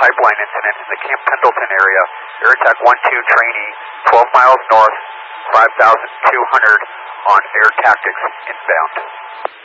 pipeline incident in the Camp Pendleton area. Air Attack 12 trainee, 12 miles north, 5,200 on air tactics inbound.